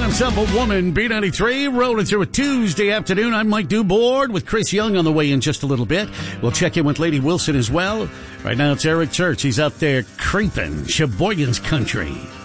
himself a woman, B93, rolling through a Tuesday afternoon. I'm Mike Duboard with Chris Young on the way in just a little bit. We'll check in with Lady Wilson as well. Right now it's Eric Church. He's out there creeping Sheboygan's country.